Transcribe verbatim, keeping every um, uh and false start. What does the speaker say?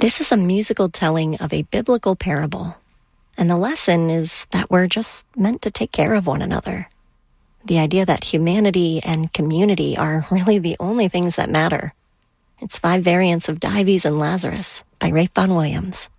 This is a musical telling of a biblical parable, and the lesson is that we're just meant to take care of one another. The idea that humanity and community are really the only things that matter. It's Five Variants of Dives and Lazarus by Rafe Vaughan Williams.